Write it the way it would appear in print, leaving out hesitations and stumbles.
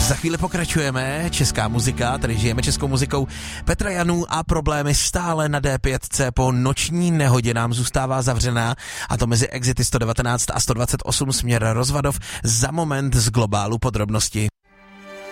Za chvíli pokračujeme, česká muzika, tady žijeme českou muzikou. Petra Janů a problémy stále na D5 po noční nehodě nám zůstává zavřená, a to mezi exity 119 a 128 směr Rozvadov. Za moment z globálu podrobnosti.